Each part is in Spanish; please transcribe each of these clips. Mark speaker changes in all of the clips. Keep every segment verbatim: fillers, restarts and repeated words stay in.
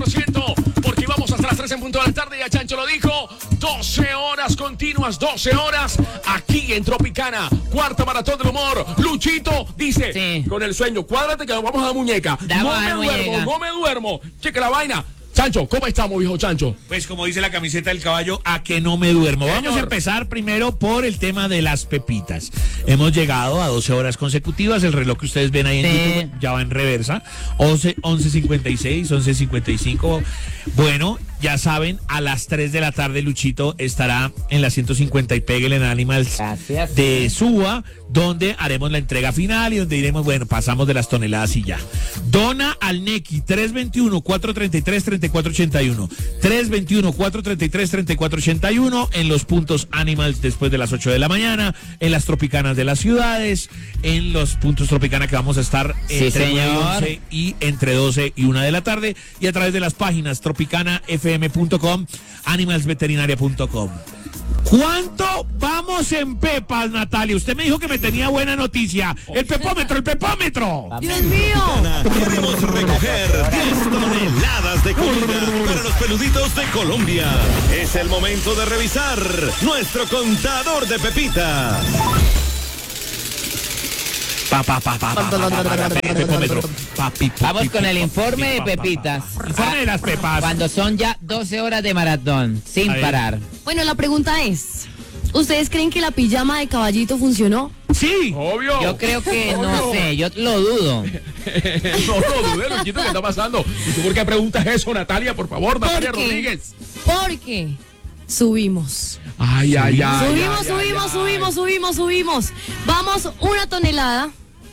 Speaker 1: Porque vamos hasta las tres en punto de la tarde, ya Chancho lo dijo, doce horas continuas, doce horas aquí en Tropicana, cuarta maratón del humor. Luchito dice, sí, con el sueño, cuádrate que nos vamos a la muñeca.
Speaker 2: Damos
Speaker 1: no me
Speaker 2: muñeca.
Speaker 1: duermo, no me duermo. Cheque la vaina. Chancho, ¿cómo estamos, viejo Chancho?
Speaker 3: Pues como dice la camiseta del caballo, a que no me duermo.
Speaker 1: Señor.
Speaker 3: Vamos a empezar primero por el tema de las pepitas. Hemos llegado a doce horas consecutivas. El reloj que ustedes ven ahí en
Speaker 2: Sí.
Speaker 3: YouTube ya va en reversa. once, once cincuenta y seis, once cincuenta y cinco. Bueno, ya saben, a las tres de la tarde Luchito estará en la ciento cincuenta y Pégale en Animals
Speaker 2: Gracias.
Speaker 3: de Suba, donde haremos la entrega final y donde diremos, bueno, pasamos de las toneladas y ya. Dona al Neki, tres veintiuno, cuatrocientos treinta y tres, treinta y cuatro ochenta y uno. tres veintiuno, cuatrocientos treinta y tres, treinta y cuatro ochenta y uno en los puntos Animals después de las ocho de la mañana, en las Tropicanas de las ciudades, en los puntos Tropicana que vamos a estar
Speaker 2: Sí,
Speaker 3: entre
Speaker 2: señor.
Speaker 3: nueve y once y entre doce y una de la tarde, y a través de las páginas tropicana f m punto com, animals veterinaria punto com. ¿Cuánto vamos en pepas, Natalia? Usted me dijo que me tenía buena noticia. El pepómetro, el pepómetro.
Speaker 2: ¡Dios mío!
Speaker 4: Queremos recoger diez toneladas de comida para los peluditos de Colombia. Es el momento de revisar nuestro contador de pepitas.
Speaker 3: Pa, pa, pa, pa, pa, pa, pa, pa, pa, pepómetro. Papi, papi,
Speaker 2: Vamos con el
Speaker 3: papi,
Speaker 2: informe de
Speaker 3: pa, pa, pa,
Speaker 2: pepitas.
Speaker 3: pa. Informe de las pepas.
Speaker 2: Cuando son ya doce horas de maratón, sin
Speaker 3: A ver.
Speaker 2: parar.
Speaker 5: Bueno, la pregunta es, ¿ustedes creen que la pijama de caballito funcionó?
Speaker 3: Sí.
Speaker 1: Obvio.
Speaker 2: Yo creo que, no
Speaker 1: Obvio.
Speaker 2: sé, yo lo dudo.
Speaker 1: No lo dudé, Luchito, ¿qué está pasando? ¿Y tú por qué preguntas eso, Natalia? Por favor, Natalia
Speaker 5: ¿Por qué?
Speaker 1: Rodríguez.
Speaker 5: Porque subimos.
Speaker 1: Ay, ay, ay.
Speaker 5: subimos,
Speaker 1: ay,
Speaker 5: subimos,
Speaker 1: ay,
Speaker 5: subimos,
Speaker 1: ay.
Speaker 5: subimos, subimos. Vamos una tonelada.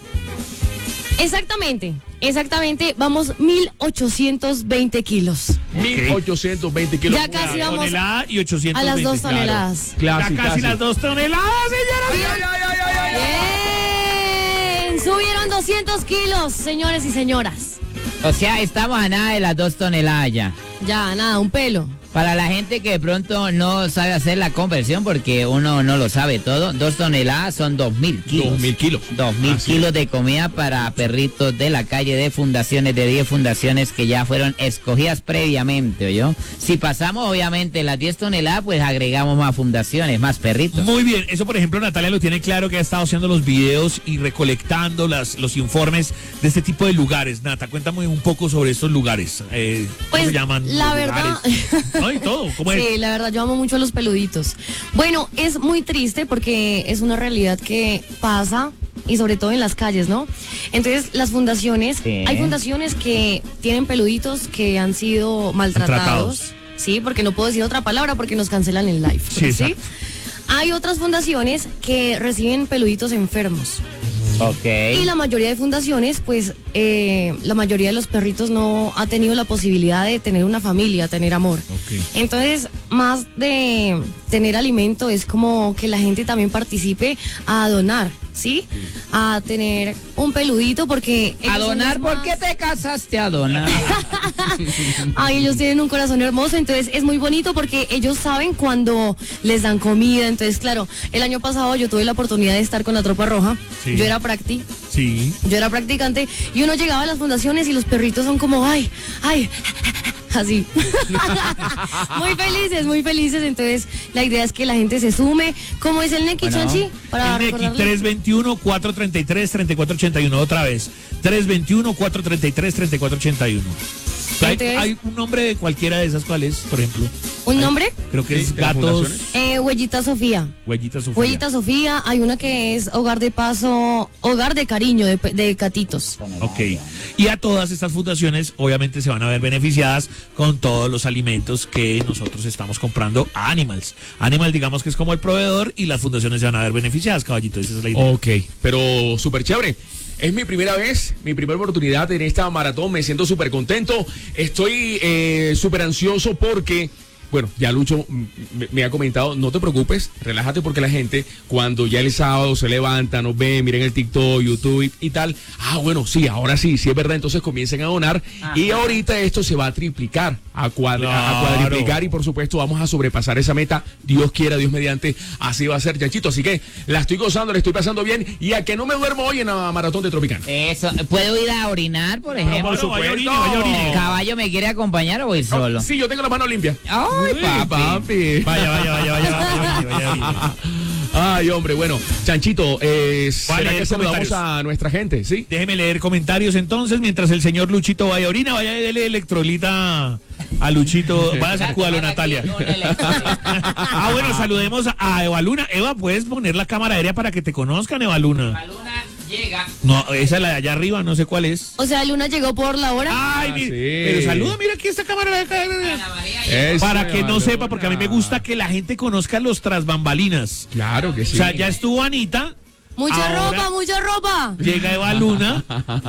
Speaker 5: Exactamente, exactamente, vamos mil ochocientos veinte kilos.
Speaker 1: mil ochocientos veinte kilos.
Speaker 5: Ya casi
Speaker 3: Una
Speaker 5: vamos
Speaker 3: tonelada y ochocientos
Speaker 5: a las
Speaker 3: veinte,
Speaker 5: dos
Speaker 3: claro.
Speaker 5: toneladas.
Speaker 1: Casi,
Speaker 3: Ya casi,
Speaker 1: casi.
Speaker 3: las dos toneladas, señora.
Speaker 1: Ay, ay, ay, ay, ay, ay.
Speaker 5: Bien, subieron doscientos kilos, señores y señoras.
Speaker 2: O sea, estamos a nada de las dos toneladas ya.
Speaker 5: Ya, nada, un pelo.
Speaker 2: Para la gente que de pronto no sabe hacer la conversión, porque uno no lo sabe todo, dos toneladas son dos mil kilos.
Speaker 1: Dos mil kilos.
Speaker 2: Dos mil
Speaker 1: Así
Speaker 2: kilos de comida para perritos de la calle, de fundaciones, de diez fundaciones que ya fueron escogidas previamente, ¿oyó? Si pasamos obviamente las diez toneladas, pues agregamos más fundaciones, más perritos.
Speaker 3: Muy bien, eso por ejemplo Natalia lo tiene claro, que ha estado haciendo los videos y recolectando las, los informes de este tipo de lugares. Nata, cuéntame un poco sobre estos lugares. Eh, ¿Cómo
Speaker 5: Pues,
Speaker 3: se llaman?
Speaker 5: la
Speaker 3: los
Speaker 5: verdad-
Speaker 3: lugares? ¿No? Y todo, ¿cómo es?
Speaker 5: Sí, la verdad, yo amo mucho a los peluditos. Bueno, es muy triste porque es una realidad que pasa y sobre todo en las calles, ¿no? Entonces, las fundaciones,
Speaker 2: Sí.
Speaker 5: hay fundaciones que tienen peluditos que han sido maltratados,
Speaker 3: Maltratados.
Speaker 5: sí, porque no puedo decir otra palabra porque nos cancelan el live.
Speaker 3: Sí, exacto.
Speaker 5: Hay otras fundaciones que reciben peluditos enfermos.
Speaker 2: Ok.
Speaker 5: Y la mayoría de fundaciones, pues, eh, la mayoría de los perritos no ha tenido la posibilidad de tener una familia, tener amor.
Speaker 3: Ok.
Speaker 5: Entonces, más de tener alimento, es como que la gente también participe a donar, ¿sí? A tener un peludito, porque...
Speaker 2: A
Speaker 5: ellos son
Speaker 2: donar,
Speaker 5: los
Speaker 2: ¿por qué
Speaker 5: más-
Speaker 2: te casaste a donar?
Speaker 5: Ay, ellos tienen un corazón hermoso, entonces es muy bonito porque ellos saben cuando les dan comida. Entonces, claro, el año pasado yo tuve la oportunidad de estar con la Tropa Roja.
Speaker 3: Sí.
Speaker 5: Yo era practi,
Speaker 3: Sí.
Speaker 5: yo era practicante y uno llegaba a las fundaciones y los perritos son como, ay, ay, así. Muy felices, muy felices. Entonces, la idea es que la gente se sume. ¿Cómo es el Neki,
Speaker 2: Bueno.
Speaker 5: Chanchi? Para
Speaker 3: El Neki
Speaker 5: recordarle.
Speaker 3: tres veintiuno, cuatrocientos treinta y tres, treinta y cuatro ochenta y uno, otra vez. tres veintiuno, cuatrocientos treinta y tres, treinta y cuatro ochenta y uno. Hay,
Speaker 5: Entonces-
Speaker 3: hay un nombre de cualquiera de esas, ¿cuál es, por ejemplo?
Speaker 5: ¿Un
Speaker 3: Hay-
Speaker 5: nombre?
Speaker 3: Creo que
Speaker 1: Sí,
Speaker 3: es
Speaker 1: de las
Speaker 3: Gatos,
Speaker 1: fundaciones.
Speaker 5: Eh, Huellita Sofía.
Speaker 3: Huellita Sofía.
Speaker 5: Huellita Sofía, hay una que es Hogar de Paso, Hogar de Cariño, de, de Catitos.
Speaker 3: Ok. Y a todas estas fundaciones, obviamente, se van a ver beneficiadas con todos los alimentos que nosotros estamos comprando a Animals. Animal, digamos que es como el proveedor, y las fundaciones se van a ver beneficiadas, caballito. Esa es la idea.
Speaker 1: Ok, pero súper chévere. Es mi primera vez, mi primera oportunidad en esta maratón. Me siento súper contento. Estoy eh, súper ansioso porque bueno, ya Lucho me, me ha comentado, no te preocupes, relájate porque la gente cuando ya el sábado se levanta, nos ve, miren el TikTok, YouTube y, y tal, ah, bueno, sí, ahora sí, sí es verdad, entonces comiencen a donar. Ajá. Y ahorita esto se va a triplicar, a, cuadri claro. a cuadriplicar y por supuesto vamos a sobrepasar esa meta, Dios quiera, Dios mediante, así va a ser, Chanchito, así que la estoy gozando, la estoy pasando bien y a que no me duermo hoy en la maratón de Tropicana.
Speaker 2: Eso, ¿puedo ir a orinar, por ejemplo?
Speaker 1: No, por supuesto. Vaya orine, vaya orine.
Speaker 2: ¿El caballo me quiere acompañar o voy solo?
Speaker 1: Oh, sí, yo tengo las manos limpias.
Speaker 2: Ay, papi.
Speaker 1: papi.
Speaker 3: Vaya, vaya, vaya, vaya, vaya, vaya, vaya.
Speaker 1: Ay, hombre, bueno, Chanchito, eh, ¿será que saludamos a nuestra gente? Sí.
Speaker 3: Déjeme leer comentarios entonces, mientras el señor Luchito vaya a orina, vaya a darle electrolita a Luchito, vaya a sacudarlo, Natalia. Ah, bueno, saludemos a Eva Luna. Eva, ¿puedes poner la cámara aérea para que te conozcan, Eva Luna?
Speaker 2: Eva Luna llega.
Speaker 3: No, esa es la de allá arriba, no sé cuál es.
Speaker 5: O sea, Luna llegó por la hora.
Speaker 3: Ay,
Speaker 1: ah,
Speaker 3: mira,
Speaker 1: sí.
Speaker 3: Pero saluda, mira aquí esta cámara de acá. Para que no sepa, porque a mí me gusta que la gente conozca los tras bambalinas.
Speaker 1: Claro que sí.
Speaker 3: O sea, ya estuvo Anita.
Speaker 5: Mucha ropa, mucha ropa.
Speaker 3: Llega Eva Luna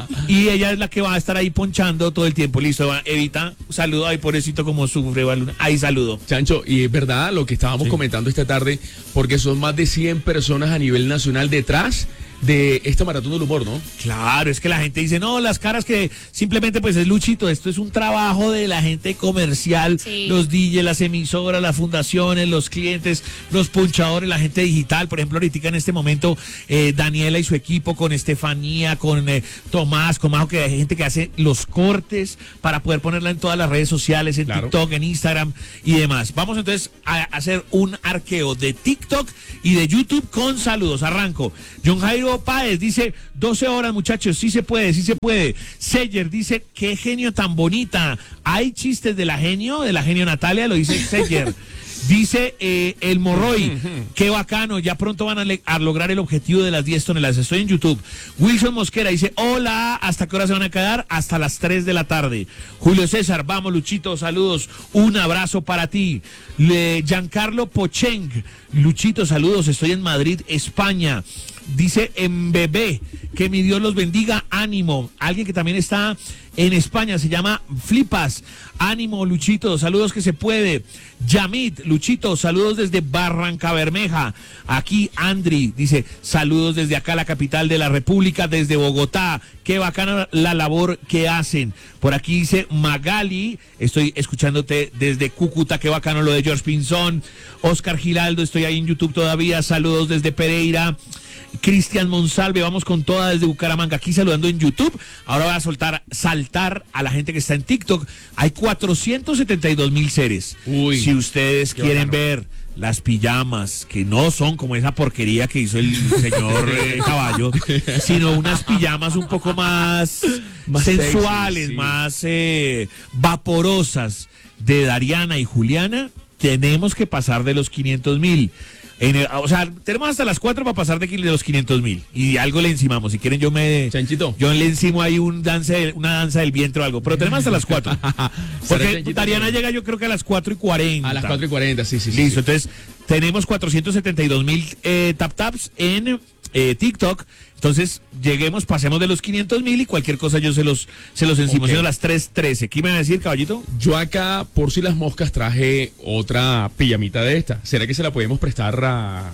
Speaker 3: y ella es la que va a estar ahí ponchando todo el tiempo. Listo, Eva, Evita, saludo. Ay, pobrecito como sufre Eva Luna. Ahí saludo.
Speaker 1: Chancho, y es verdad lo que estábamos sí. comentando esta tarde, porque son más de cien personas a nivel nacional detrás de esta maratón del humor, ¿no?
Speaker 3: Claro, es que la gente dice, no, las caras que simplemente pues es Luchito, esto es un trabajo de la gente comercial, sí. Los D J, las emisoras, las fundaciones, los clientes, los punchadores, la gente digital, por ejemplo, ahorita en este momento, eh, Daniela y su equipo con Estefanía, con eh, Tomás, con Majo, que hay gente que hace los cortes para poder ponerla en todas las redes sociales, en claro. TikTok, en Instagram y demás. Vamos entonces a hacer un arqueo de TikTok y de YouTube con saludos. Arranco. John Jairo Páez dice, doce horas muchachos, sí se puede, sí se puede. Seyer dice, qué genio tan bonita. Hay chistes de la genio, de la genio Natalia, lo dice Seyer. Dice eh, el Morroy, qué bacano, ya pronto van a, a lograr el objetivo de las diez toneladas. Estoy en YouTube. Wilson Mosquera dice, hola, ¿hasta qué hora se van a quedar? Hasta las tres de la tarde. Julio César, vamos Luchito, saludos, un abrazo para ti. Le, Giancarlo Pocheng, Luchito, saludos, estoy en Madrid, España. Dice en bebé, que mi Dios los bendiga, ánimo. Alguien que también está en España, se llama Flipas, ánimo Luchito, saludos que se puede. Yamit, Luchito, saludos desde Barranca Bermeja. Aquí Andri dice, saludos desde acá, la capital de la República, desde Bogotá. Qué bacana la labor que hacen. Por aquí dice Magali, estoy escuchándote desde Cúcuta, qué bacano lo de George Pinzón. Oscar Giraldo, estoy ahí en YouTube todavía, saludos desde Pereira. Cristian Monsalve, vamos con toda desde Bucaramanga, aquí saludando en YouTube. Ahora voy a soltar, saltar a la gente que está en TikTok. Hay cuatrocientos setenta y dos mil seres. Uy, si ustedes quieren bacano. Ver las pijamas, que no son como esa porquería que hizo el señor eh, Caballo, sino unas pijamas un poco más, más sensuales, sexy, sí. Más eh, vaporosas, de Dariana y Juliana, tenemos que pasar de los quinientos mil. En el, o sea, tenemos hasta las cuatro para pasar de, de los quinientos mil y algo le encimamos. Si quieren yo me...
Speaker 1: Chanchito.
Speaker 3: Yo le encimo ahí un danza, una danza del vientre o algo, pero tenemos hasta las cuatro. Porque Tariana llega yo creo que a las cuatro y cuarenta.
Speaker 1: A las cuatro y cuarenta, sí, sí.
Speaker 3: Listo,
Speaker 1: sí, sí.
Speaker 3: Entonces tenemos cuatrocientos setenta y dos mil eh, tap taps en eh, TikTok. Entonces, lleguemos, pasemos de los quinientos mil y cualquier cosa yo se los, se los encimo. Okay. Siendo las tres trece. ¿Qué me van a decir, caballito?
Speaker 1: Yo acá, por si las moscas, traje otra pijamita de esta. ¿Será que se la podemos prestar a...?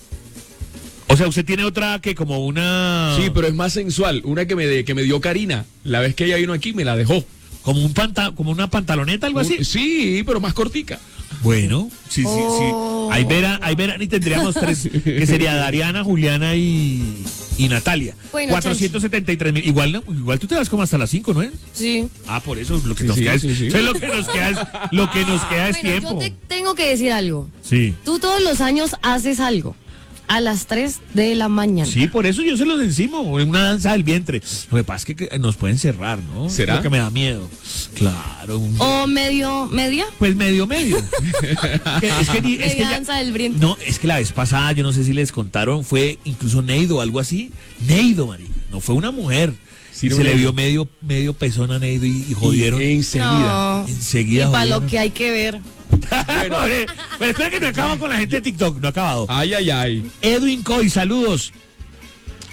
Speaker 3: O sea, usted tiene otra que como una...
Speaker 1: Sí, pero es más sensual. Una que me, de, que me dio Karina. La vez que ella vino aquí, me la dejó.
Speaker 3: ¿Como un panta, como una pantaloneta, algo así?
Speaker 1: Sí, pero más cortica.
Speaker 3: Bueno, sí, oh. sí, sí. Ahí verán, ahí verán y tendríamos tres, que sería Dariana, Juliana y, y Natalia. Bueno, cuatrocientos setenta y tres mil. Igual, ¿no? Igual tú te vas como hasta las cinco, ¿no es?
Speaker 5: Sí.
Speaker 3: Ah, por eso lo que
Speaker 1: sí,
Speaker 3: nos
Speaker 1: sí,
Speaker 3: queda es,
Speaker 1: sí, sí.
Speaker 3: es lo que nos queda es, lo que nos queda es
Speaker 5: bueno,
Speaker 3: tiempo.
Speaker 5: Yo te tengo que decir algo.
Speaker 3: Sí.
Speaker 5: Tú todos los años haces algo. A las tres de la mañana.
Speaker 3: Sí, por eso yo se los encimo, una danza del vientre. Lo que pasa es que nos pueden cerrar, ¿no?
Speaker 1: ¿Será?
Speaker 3: Lo que me da miedo. Claro. Un...
Speaker 5: ¿O medio, media?
Speaker 3: Pues medio, medio. es que, ni, es que ya...
Speaker 5: danza del vientre.
Speaker 3: No, es que la vez pasada, yo no sé si les contaron, fue incluso Neido o algo así. Neido, María. No fue una mujer. Sí, no se le vio medio, medio pezón a Neido y, y jodieron.
Speaker 1: Y enseguida.
Speaker 5: No.
Speaker 3: Enseguida.
Speaker 5: Y para lo que hay que ver.
Speaker 3: Bueno, pero espera que no acabo con la gente de TikTok, no ha acabado.
Speaker 1: Ay, ay, ay.
Speaker 3: Edwin Coy, saludos.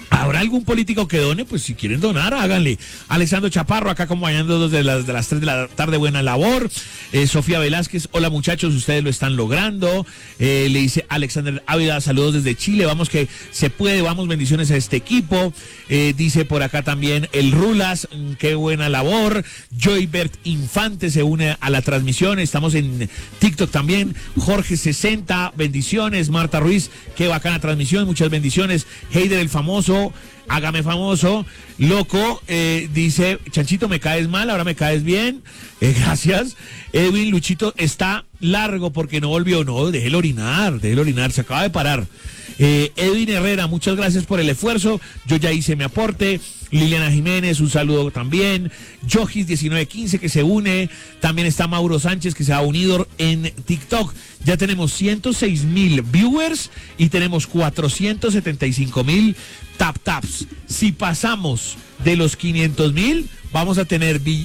Speaker 3: ¿Habrá algún político que done? Pues si quieren donar, háganle. Alexandro Chaparro, acá acompañando desde las, de las tres de la tarde, buena labor. Eh, Sofía Velázquez, hola muchachos, ustedes lo están logrando. Eh, le dice Alexander Ávila, saludos desde Chile, vamos que se puede, vamos, bendiciones a este equipo. Eh, dice por acá también el Rulas, qué buena labor. Joybert Infante se une a la transmisión, estamos en TikTok también. Jorge sesenta, bendiciones. Marta Ruiz, qué bacana transmisión, muchas bendiciones. Heider el famoso, hágame famoso, loco, eh, dice, Chanchito, me caes mal, ahora me caes bien, eh, gracias. Edwin, Luchito está largo porque no volvió, no, déjelo orinar, déjelo orinar, se acaba de parar. Eh, Edwin Herrera, muchas gracias por el esfuerzo, yo ya hice mi aporte. Liliana Jiménez, un saludo también. Jojis diecinueve quince que se une. También está Mauro Sánchez que se ha unido en TikTok. Ya tenemos ciento seis mil viewers y tenemos cuatrocientos setenta y cinco mil tap taps. Si pasamos de los quinientos mil, vamos a tener vi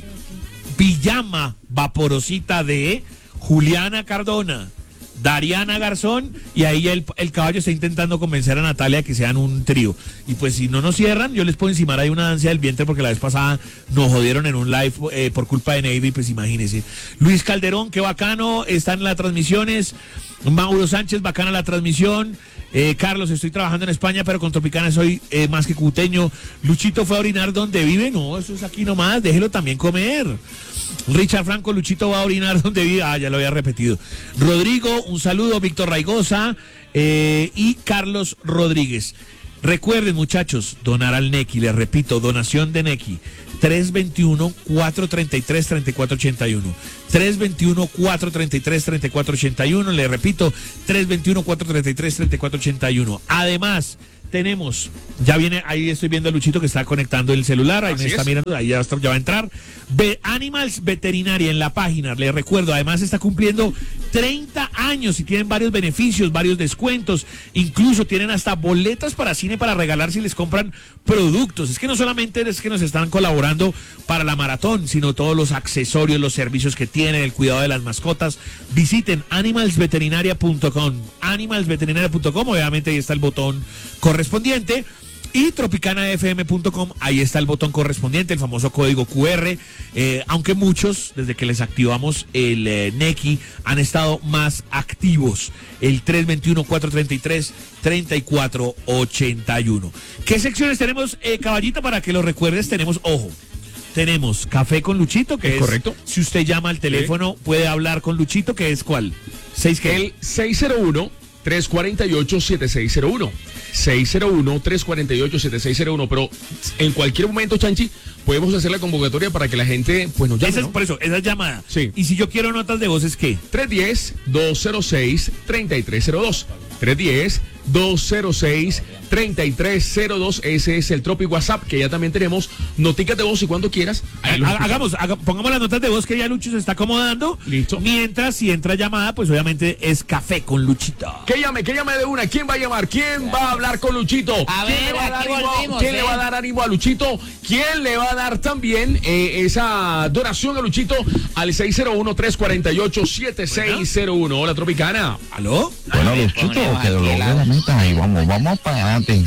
Speaker 3: Pijama Vaporosita de Juliana Cardona, Dariana Garzón, y ahí el, el caballo está intentando convencer a Natalia que sean un trío. Y pues si no nos cierran, yo les puedo encimar ahí una danza del vientre, porque la vez pasada nos jodieron en un live eh, por culpa de Navy, pues imagínense. Luis Calderón, qué bacano, están en las transmisiones. Mauro Sánchez, bacana la transmisión. Eh, Carlos, estoy trabajando en España, pero con Tropicana soy eh, más que cuteño. Luchito fue a orinar donde vive. No, eso es aquí nomás, déjelo también comer. Richard Franco, Luchito va a orinar donde vive. Ah, ya lo había repetido. Rodrigo, un saludo. Víctor Raigosa eh, y Carlos Rodríguez. Recuerden, muchachos, donar al Nequi. Les repito, donación de Nequi. tres dos uno, cuatro tres tres, tres cuatro ocho uno. tres dos uno, cuatro tres tres, tres cuatro ocho uno. Le repito, tres dos uno, cuatro tres tres, tres cuatro ocho uno. Además, tenemos, ya viene, ahí estoy viendo a Luchito que está conectando el celular, ahí Así me está es. mirando, ahí ya, está, ya va a entrar. Ve, Animals Veterinaria en la página, les recuerdo, además está cumpliendo treinta años y tienen varios beneficios, varios descuentos, incluso tienen hasta boletas para cine para regalar si les compran productos. Es que no solamente es que nos están colaborando para la maratón, sino todos los accesorios, los servicios que tienen, el cuidado de las mascotas. Visiten animals veterinaria punto com, animals veterinaria punto com, obviamente ahí está el botón correspondiente. Y tropicana f m punto com, ahí está el botón correspondiente, el famoso código cu erre, eh, aunque muchos, desde que les activamos el eh, Nequi, han estado más activos, el tres dos uno, cuatro tres tres, tres cuatro ocho uno. ¿Qué secciones tenemos, eh, caballito, para que lo recuerdes? Tenemos, ojo, tenemos Café con Luchito, que es,
Speaker 1: correcto.
Speaker 3: Si usted llama al teléfono, sí, puede hablar con Luchito, que es ¿cuál? ¿Seis qué?
Speaker 1: El seis cero uno, tres cuatro ocho, siete seis cero uno. seis cero uno, tres cuatro ocho, siete seis cero uno. Pero en cualquier momento, Chanchi, podemos hacer la convocatoria para que la gente pues nos llame,
Speaker 3: esa es,
Speaker 1: ¿no?
Speaker 3: Por eso, esa es llamada.
Speaker 1: Sí.
Speaker 3: Y si yo quiero notas de voz, ¿es qué?
Speaker 1: tres uno cero, dos cero seis, tres tres cero dos. tres uno cero, dos cero seis, tres tres cero dos. Ese es el Tropi WhatsApp, que ya también tenemos. Noticas de voz y cuando quieras.
Speaker 3: Hagamos, haga, pongamos las notas de voz que ya Lucho se está acomodando.
Speaker 1: Listo.
Speaker 3: Mientras, si entra llamada, pues obviamente es Café con Luchito.
Speaker 1: Que llame, que llame de una. ¿Quién va a llamar? ¿Quién va a hablar con Luchito?
Speaker 2: A
Speaker 1: ¿Quién,
Speaker 2: ver,
Speaker 1: le va, a dar
Speaker 2: aquí
Speaker 1: ánimo,
Speaker 2: volvimos,
Speaker 1: ¿quién
Speaker 2: eh?
Speaker 1: le va a dar ánimo a Luchito? ¿Quién le va a dar también eh, esa donación a Luchito al seis cero uno, tres cuatro ocho, siete seis cero uno? Hola, Tropicana.
Speaker 3: ¿Aló?
Speaker 6: Bueno, Luchito, que logre la meta y vamos, vamos para adelante.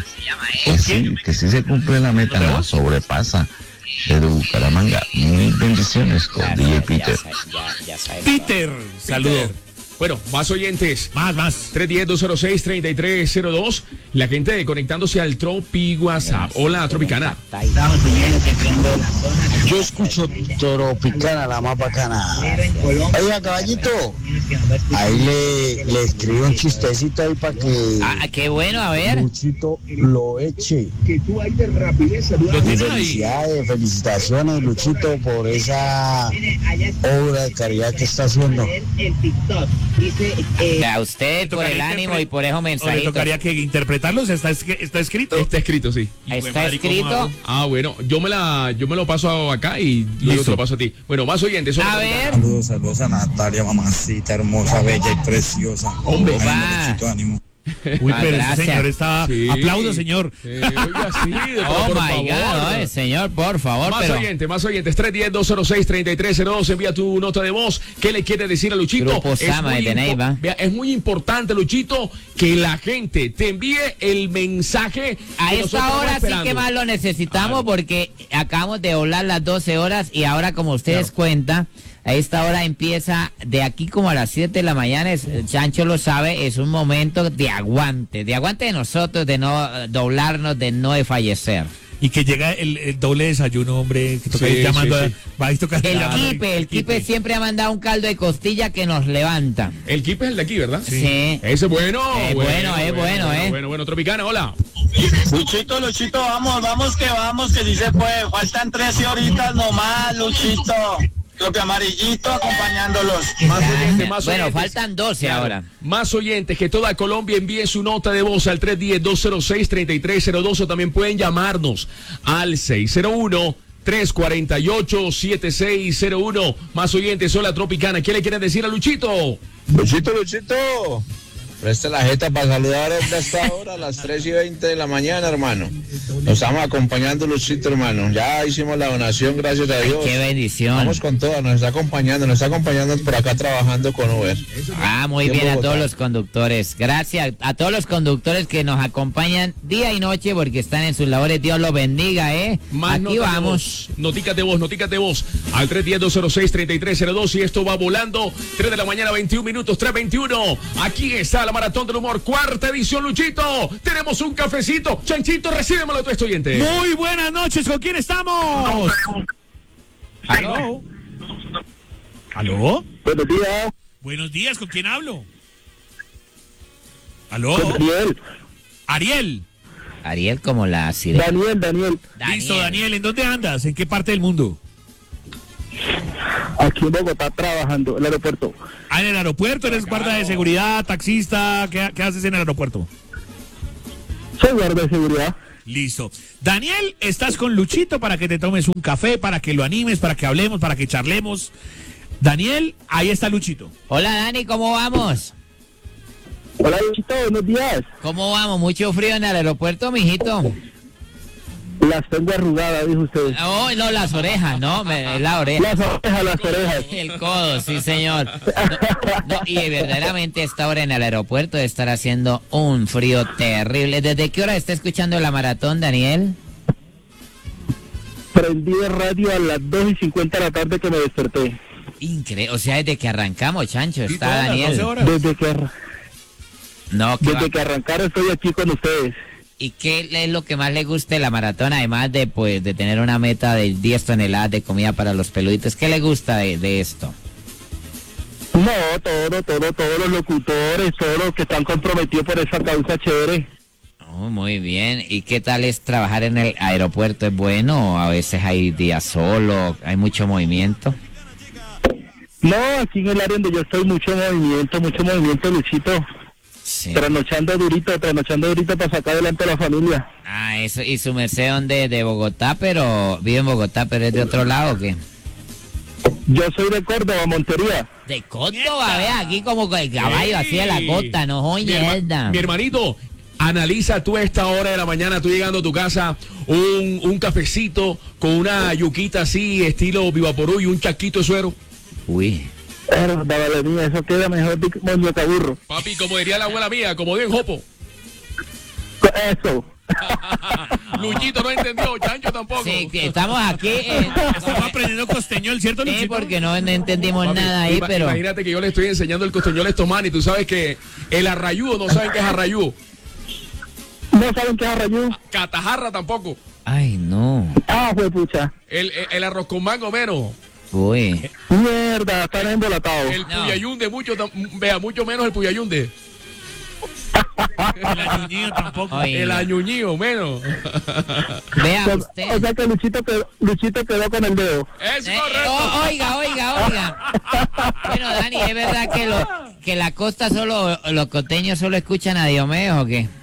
Speaker 6: Que sí, que sí se cumple la meta, la sobrepasa. Desde Bucaramanga, mil bendiciones con D J Peter.
Speaker 3: Peter, saludo.
Speaker 1: Bueno, más oyentes.
Speaker 3: Más, más.
Speaker 1: tres uno cero, dos cero seis, tres tres cero dos. La gente conectándose al Tropi WhatsApp. Hola, Tropicana.
Speaker 7: Yo escucho Tropicana, la más bacana. Oiga, caballito, ahí le, le escribí un chistecito ahí para que
Speaker 2: Ah, qué bueno, a ver.
Speaker 7: Luchito lo eche.
Speaker 3: Lo tiene ahí.
Speaker 7: Felicidades, felicitaciones, Luchito, por esa obra de caridad que está haciendo.
Speaker 2: A usted por el ánimo y por esos
Speaker 3: ¿O le
Speaker 2: mensajitos.
Speaker 3: tocaría que interpretarlos? ¿Está, está escrito?
Speaker 1: Está escrito, sí.
Speaker 2: Está escrito.
Speaker 1: Ah, bueno, yo me la, yo me lo paso acá y luego
Speaker 3: Listo.
Speaker 1: te lo paso a ti. Bueno, más oyentes.
Speaker 2: A ver.
Speaker 7: Saludos, saludos a Natalia, mamacita hermosa, bella y preciosa.
Speaker 1: Hombre.
Speaker 7: Ánimo,
Speaker 2: Va.
Speaker 7: Luchito, ánimo.
Speaker 3: Uy,
Speaker 2: Ah,
Speaker 3: pero
Speaker 2: gracias.
Speaker 3: ese señor está...
Speaker 1: Sí.
Speaker 3: Aplaudo, señor.
Speaker 1: Eh, oiga, sí, de todo,
Speaker 2: Oh
Speaker 1: por
Speaker 2: my
Speaker 1: favor.
Speaker 2: God, oye, señor, por favor,
Speaker 1: Más
Speaker 2: pero...
Speaker 1: oyentes, más oyentes, tres uno cero, dos cero seis, tres tres cero dos, envía tu nota de voz. ¿Qué le quiere decir a Luchito?
Speaker 2: Grupo Sama
Speaker 1: muy
Speaker 2: de
Speaker 1: impo-
Speaker 2: Neiva.
Speaker 1: vea, es muy importante, Luchito, que la gente te envíe el mensaje.
Speaker 2: A
Speaker 1: que
Speaker 2: esta
Speaker 1: nosotros
Speaker 2: hora
Speaker 1: estamos
Speaker 2: sí
Speaker 1: esperando.
Speaker 2: que más lo necesitamos porque acabamos de volar las doce horas y ahora, como ustedes
Speaker 1: Claro.
Speaker 2: cuentan, a esta hora empieza de aquí como a las siete de la mañana, es, Chancho lo sabe, es un momento de aguante, de aguante de nosotros, de no eh, doblarnos, de no de fallecer.
Speaker 3: Y que llega el, el doble desayuno, hombre, que toca
Speaker 1: Sí,
Speaker 3: ir llamando
Speaker 1: sí,
Speaker 3: a...
Speaker 1: sí.
Speaker 3: Va a ir tocando
Speaker 2: El
Speaker 3: llamando.
Speaker 2: Kipe, el Kipe siempre ha mandado un caldo de costilla que nos levanta.
Speaker 1: El Kipe es el de aquí, ¿verdad?
Speaker 2: Sí.
Speaker 1: Ese es bueno.
Speaker 2: Es bueno, es bueno, eh.
Speaker 1: Bueno, bueno, Tropicana, hola.
Speaker 7: Luchito, Luchito, vamos, vamos que vamos, que sí se puede. Faltan trece horitas nomás, Luchito. Lo que amarillito acompañándolos.
Speaker 1: Más oyentes, más
Speaker 2: Bueno,
Speaker 1: oyentes.
Speaker 2: faltan doce
Speaker 1: Claro.
Speaker 2: ahora.
Speaker 1: Más oyentes, que toda Colombia envíe su nota de voz al tres uno cero, dos cero seis, tres tres cero dos o también pueden llamarnos al seis cero uno, tres cuatro ocho, siete seis cero uno. Más oyentes, hola Tropicana. ¿Qué le quieren decir a Luchito?
Speaker 8: Luchito, Luchito, presta la jeta para saludar a esta hora, a las tres y veinte de la mañana, hermano. Nos estamos acompañando, Luchito, hermano. Ya hicimos la donación, gracias a Dios.
Speaker 2: Qué bendición.
Speaker 8: Vamos con todo, nos está acompañando, nos está acompañando por acá trabajando con Uber.
Speaker 2: Ah, muy
Speaker 8: Aquí en
Speaker 2: bien a
Speaker 8: Bogotá.
Speaker 2: todos los conductores. Gracias a todos los conductores que nos acompañan día y noche porque están en sus labores. Dios los bendiga, ¿eh?
Speaker 1: Más
Speaker 2: Aquí
Speaker 1: notas de
Speaker 2: vamos.
Speaker 1: voz. Noticas de voz, noticas de voz. Al tres uno cero, dos cero seis, tres tres cero dos y esto va volando. tres de la mañana, veintiún minutos, tres veintiuno. Aquí está la Maratón del Humor, cuarta edición, Luchito. Tenemos un cafecito. Chanchito, recíbemelo de tu estudiante.
Speaker 3: Muy buenas noches, ¿con quién estamos? ¿Aló? ¿Aló?
Speaker 7: Buenos días,
Speaker 3: Buenos días, ¿con quién hablo? ¿Aló?
Speaker 7: Daniel.
Speaker 3: Ariel.
Speaker 2: Ariel como la sirena.
Speaker 7: Daniel, Daniel.
Speaker 3: Listo, Daniel, ¿en dónde andas? ¿En qué parte del mundo?
Speaker 7: Aquí en Bogotá trabajando, el aeropuerto.
Speaker 3: Ah, en el aeropuerto, eres guarda de seguridad, taxista, ¿qué, qué haces en el aeropuerto?
Speaker 7: Soy guardia de seguridad.
Speaker 3: Listo. Daniel, estás con Luchito para que te tomes un café, para que lo animes, para que hablemos, para que charlemos. Daniel, ahí está Luchito.
Speaker 2: Hola Dani, ¿cómo vamos?
Speaker 7: Hola, Luchito, buenos días.
Speaker 2: ¿Cómo vamos? Mucho frío en el aeropuerto, mijito.
Speaker 7: Las tengo arrugadas, dijo usted.
Speaker 2: Oh, no, las orejas, no, me- es la oreja.
Speaker 7: Las orejas, las orejas.
Speaker 2: El codo, sí, señor. No, no, y verdaderamente a esta hora en el aeropuerto de estar haciendo un frío terrible. ¿Desde qué hora está escuchando la maratón, Daniel?
Speaker 7: Prendí de radio a las dos y cincuenta de la tarde que me desperté.
Speaker 2: Increíble, o sea, desde que arrancamos, Chancho,
Speaker 3: Sí,
Speaker 2: está
Speaker 3: todas las
Speaker 2: Daniel.
Speaker 3: doce horas.
Speaker 7: Desde que, arra-
Speaker 2: No, ¿qué
Speaker 7: desde
Speaker 2: va-
Speaker 7: que arrancaron estoy aquí con ustedes.
Speaker 2: ¿Y qué es lo que más le gusta de la maratón, además de pues de tener una meta de diez toneladas de comida para los peluditos? ¿Qué le gusta de, de esto?
Speaker 7: No, todo, todo, todos los locutores, todos los que están comprometidos por esa causa chévere.
Speaker 2: Oh, muy bien. ¿Y qué tal es trabajar en el aeropuerto? ¿Es bueno? ¿A veces hay días solo? ¿Hay mucho movimiento?
Speaker 7: No, aquí en el área donde yo estoy, mucho movimiento, mucho movimiento, Luchito.
Speaker 2: Sí.
Speaker 7: Trasnochando durito, trasnochando durito para sacar adelante a la familia.
Speaker 2: Ah, eso. ¿Y su merced dónde? De Bogotá, pero vive en Bogotá, pero es de otro lado, ¿o qué?
Speaker 7: Yo soy de Córdoba, Montería.
Speaker 2: De Córdoba, vea, aquí como con el caballo, así a la costa, no
Speaker 1: Mi,
Speaker 2: oye,
Speaker 1: herma-
Speaker 2: verdad.
Speaker 1: mi hermanito, analiza tú a esta hora de la mañana, tú llegando a tu casa, un, un cafecito con una yuquita así, estilo Vivaporú y un chasquito de suero.
Speaker 2: Uy.
Speaker 7: Pero, vale mía, eso queda mejor que moño caburro.
Speaker 1: Papi, como diría la abuela mía, como bien Jopo.
Speaker 7: Eso.
Speaker 1: Luchito no entendió, Chancho tampoco.
Speaker 2: Sí, que estamos aquí. eh,
Speaker 3: Estamos aprendiendo costeñol, ¿cierto,
Speaker 2: sí,
Speaker 3: Luchito?
Speaker 2: porque no, no entendimos
Speaker 1: Papi,
Speaker 2: nada ahí,
Speaker 1: ima-
Speaker 2: pero.
Speaker 1: Imagínate que yo le estoy enseñando el costeñol estomán y tú sabes que el arrayudo no saben qué es arrayudo.
Speaker 7: ¿No saben qué es arrayú?
Speaker 1: Catajarra tampoco.
Speaker 2: Ay, no.
Speaker 7: Ah, fue pucha.
Speaker 1: El, el, el arroz con mango menos.
Speaker 2: Uy.
Speaker 7: Mierda, están embolatados.
Speaker 1: El
Speaker 2: No.
Speaker 1: puyayunde mucho, tam- vea, mucho menos el puyayunde.
Speaker 3: El añuñío tampoco.
Speaker 2: Oye.
Speaker 1: El añuñío menos.
Speaker 2: Vea
Speaker 7: O
Speaker 2: usted.
Speaker 7: sea que Luchito quedó, Luchito quedó con el dedo.
Speaker 1: Es
Speaker 2: Eh,
Speaker 1: correcto.
Speaker 2: oh, oiga, oiga, oiga. Bueno, Dani, ¿es verdad que lo que la costa solo, los costeños solo escuchan a Diomedes o qué?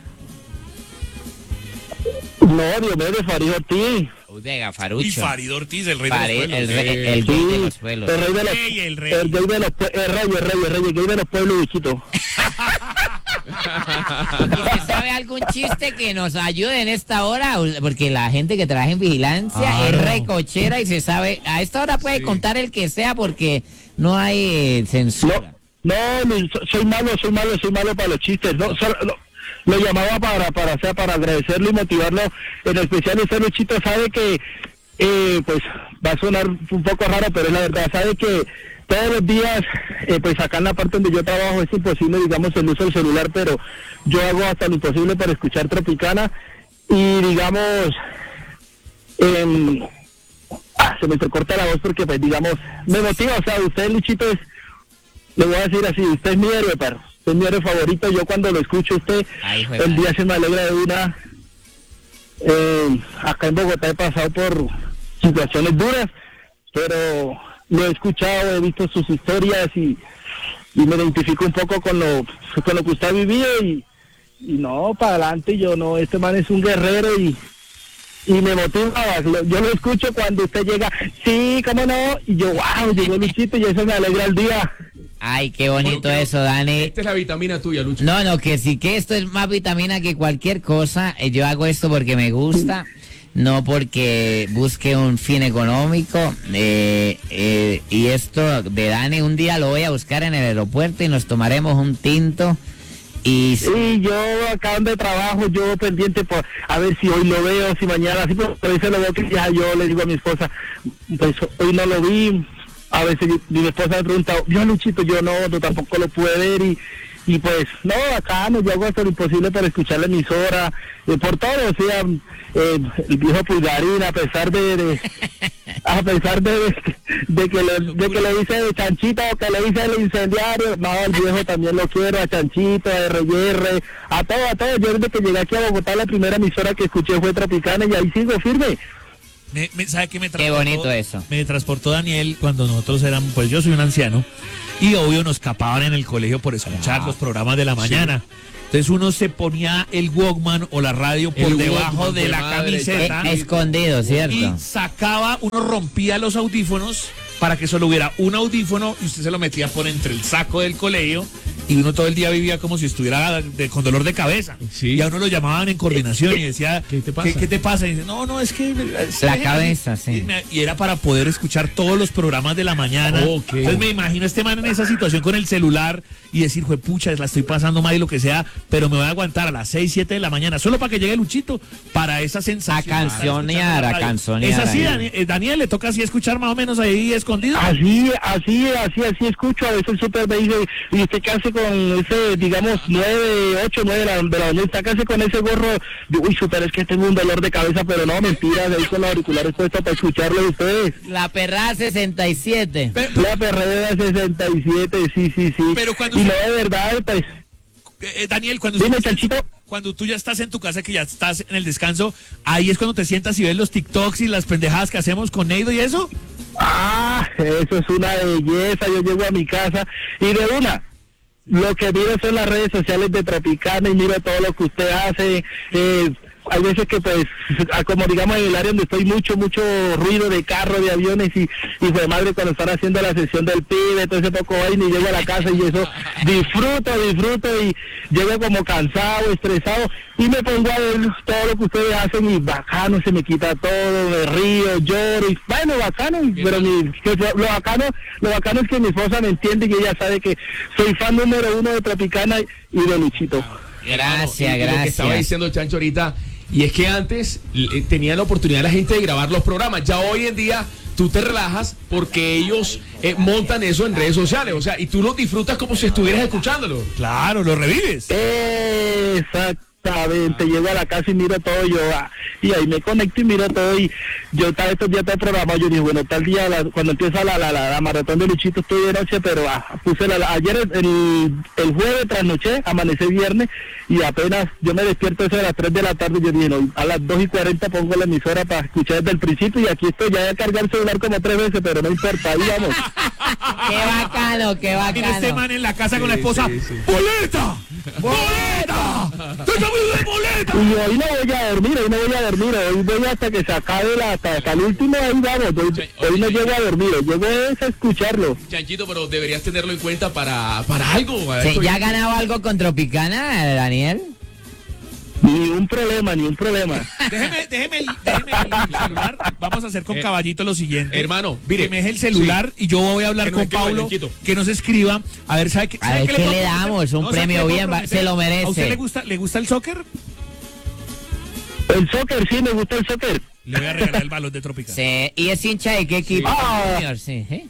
Speaker 7: No, Diomedes, Farid Ortiz.
Speaker 2: Uy, venga,
Speaker 3: Y
Speaker 2: Farucho.
Speaker 3: Farid Ortiz, el rey
Speaker 2: Fare-
Speaker 3: de los
Speaker 2: el,
Speaker 3: pueblos.
Speaker 2: rey- el
Speaker 7: Sí,
Speaker 2: rey de los pueblos.
Speaker 7: el rey de los,
Speaker 3: Rey, el rey.
Speaker 7: el rey de los pue- el rey, el rey, el rey, el rey de los pueblos, Luchito.
Speaker 2: ¿Y se sabe algún chiste que nos ayude en esta hora? Porque la gente que trabaja en vigilancia ah, es no. recochera y se sabe, a esta hora puede sí. contar el que sea porque no hay censura.
Speaker 9: No, no, soy malo, soy malo, soy malo para los chistes. No, solo, no. Lo llamaba para, para, o sea, para agradecerlo y motivarlo. En especial usted, Luchito, sabe que, eh, pues, va a sonar un poco raro, pero es la verdad, sabe que todos los días, eh, pues acá en la parte donde yo trabajo es imposible, digamos, el uso del celular, pero yo hago hasta lo imposible para escuchar Tropicana y, digamos, eh, ah, se me entrecorta la voz porque, pues, digamos, me motiva, o sea, usted, Luchito, es, le voy a decir así, usted es mi héroe, perro. Es mi héroe favorito, yo cuando lo escucho usted, Ay, el día se me alegra de una. Eh, acá en Bogotá he pasado por situaciones duras, pero lo he escuchado, he visto sus historias y, y me identifico un poco con lo, con lo que usted ha vivido y, y no, para adelante, yo no, este man es un guerrero y, y me motiva, yo lo escucho cuando usted llega, sí, cómo no, y yo, wow, llegó Luchito y eso me alegra el día.
Speaker 2: Ay, qué bonito bueno, eso, Dani.
Speaker 1: Esta es la vitamina tuya, Lucho.
Speaker 2: No, no, que sí que esto es más vitamina que cualquier cosa. Yo hago esto porque me gusta, no porque busque un fin económico. Eh, eh, y esto de Dani, un día lo voy a buscar en el aeropuerto y nos tomaremos un tinto. Y
Speaker 9: sí, yo acá donde trabajo, yo pendiente por a ver si hoy lo veo, si mañana, así, pero a veces lo veo que ya yo le digo a mi esposa, pues hoy no lo vi. A veces mi esposa me pregunta, yo Luchito, yo no, yo tampoco lo pude ver y, y pues, no, acá no, yo hago hasta lo imposible para escuchar la emisora, eh, por todo, o sea, eh, el viejo Pulgarín, a pesar de, de a pesar de, de, de que le, de que le dice de Chanchito, o que le dice el incendiario, no, el viejo también lo quiero, a Chanchito, a R y R, a todo, a todo, yo desde que llegué aquí a Bogotá, la primera emisora que escuché fue Tropicana y ahí sigo firme.
Speaker 3: Me, me, ¿sabe qué me
Speaker 2: transportó? Qué bonito eso.
Speaker 3: Me transportó Daniel cuando nosotros éramos, pues yo soy un anciano, y obvio nos capaban en el colegio por escuchar ah, los programas de la mañana. Sí. Entonces uno se ponía el Walkman o la radio por el debajo Walkman, de la camiseta.
Speaker 2: Eh, escondido, ¿cierto?
Speaker 3: Y sacaba, uno rompía los audífonos para que solo hubiera un audífono y usted se lo metía por entre el saco del colegio y uno todo el día vivía como si estuviera de, con dolor de cabeza. Sí. Y a uno lo llamaban en coordinación y decía, ¿qué te pasa? ¿Qué, qué te pasa? Y dice, no, no, es que... Es
Speaker 2: la cabeza, sí.
Speaker 3: Y, y era para poder escuchar todos los programas de la mañana. Okay. Entonces me imagino este man en esa situación con el celular y decir, pucha, la estoy pasando mal y lo que sea, pero me voy a aguantar a las seis, siete de la mañana, solo para que llegue Luchito, para esa sensación.
Speaker 2: A cancionear, a cancionear.
Speaker 3: Es así, Daniel, Daniel, le toca así escuchar más o menos ahí escondido.
Speaker 9: Así, así, así, así escucho, a veces el súper me dice, y usted qué hace con ese, digamos, nueve, ocho, nueve de la, de la mañana, está casi con ese gorro, digo, uy, súper, es que tengo un dolor de cabeza, pero no, mentira, de ahí con los auriculares puestos para escucharlo de ustedes.
Speaker 2: La perra sesenta y siete.
Speaker 9: Pero, la perrera sesenta y siete, sí, sí, sí.
Speaker 3: Pero cuando
Speaker 9: y no, de verdad, pues...
Speaker 3: Eh, Daniel, cuando,
Speaker 9: Dime, Chanchito.
Speaker 3: cuando tú ya estás en tu casa, que ya estás en el descanso, ahí es cuando te sientas y ves los TikToks y las pendejadas que hacemos con Neido y eso.
Speaker 9: Ah, eso es una belleza. Yo llego a mi casa y de una, lo que miro son las redes sociales de Tropicana y miro todo lo que usted hace. Eh, hay veces que pues, como digamos en el área donde estoy, mucho, mucho ruido de carro, de aviones y, y de madre cuando están haciendo la sesión del pibe, todo ese poco vaina y llego a la casa y eso, disfruto, disfruto y llego como cansado, estresado y me pongo a ver todo lo que ustedes hacen y bacano, se me quita todo, me río, lloro y bueno, bacano, pero mi, que, lo bacano, lo bacano es que mi esposa me entiende y ella sabe que soy fan número uno de Tropicana y de Luchito.
Speaker 2: Gracias,
Speaker 1: y, y
Speaker 2: gracias.
Speaker 1: Lo que estaba diciendo Chancho ahorita, y es que antes eh, tenía la oportunidad la gente de grabar los programas, ya hoy en día tú te relajas porque ellos eh, montan eso en redes sociales, o sea, y tú lo disfrutas como si estuvieras escuchándolo.
Speaker 3: Claro, lo revives.
Speaker 9: Exacto. Exactamente, llego a la casa y miro todo, yo ah, y ahí me conecto y miro todo y yo estaba estos días todo programado, yo dije, bueno, tal día, la, cuando empieza la, la, la, la maratón de Luchito estoy de noche, pero ah, puse la, la, ayer el, el jueves trasnoché, amanecí viernes y apenas yo me despierto eso a las tres de la tarde, yo dije, no, a las dos y cuarenta pongo la emisora para escuchar desde el principio y aquí estoy, ya voy a cargar el celular como tres veces, pero no importa, ahí vamos.
Speaker 2: Qué bacano, qué bacano.
Speaker 3: Tiene este man en la casa sí, con la esposa, sí, sí. ¡Boleta! ¡Boleta! mi boleta!
Speaker 9: Y hoy no voy a dormir, hoy no voy a dormir, hoy voy hasta que se acabe la, hasta, hasta el último, ahí vamos, hoy,
Speaker 1: Oye,
Speaker 9: hoy no
Speaker 1: oye,
Speaker 9: llego a dormir, hoy llego a escucharlo.
Speaker 1: Chanchito, pero deberías tenerlo en cuenta para, para algo.
Speaker 2: Sí,
Speaker 1: Esto-
Speaker 2: ¿ya ha ganado algo con Tropicana, Daniel?
Speaker 9: Ni un problema, ni un problema.
Speaker 3: Déjeme, déjeme, el- déjeme el celular. Vamos a hacer con
Speaker 1: Eh,
Speaker 3: Caballito lo siguiente.
Speaker 1: hermano, mire,
Speaker 3: que me deje el celular y yo voy a hablar
Speaker 1: Que nos
Speaker 3: con
Speaker 1: escriba,
Speaker 3: Paulo,
Speaker 1: Yanquito.
Speaker 3: que nos escriba. A ver, ¿sabe qué?
Speaker 2: A
Speaker 3: ¿sabe
Speaker 2: ver,
Speaker 3: qué
Speaker 2: ¿qué
Speaker 3: puedo
Speaker 2: le
Speaker 3: prometer?
Speaker 2: damos? Un
Speaker 3: ¿sabe
Speaker 2: premio
Speaker 3: qué puedo
Speaker 2: bien, va-
Speaker 3: prometer?
Speaker 2: se lo merece.
Speaker 3: ¿A usted le gusta, le gusta el soccer?
Speaker 9: El soccer, sí, me gusta el soccer.
Speaker 3: Le voy a regalar el balón de Tropicana.
Speaker 2: Sí, ¿y es hincha de qué equipo?
Speaker 9: Ah.
Speaker 2: Junior, sí, ¿eh?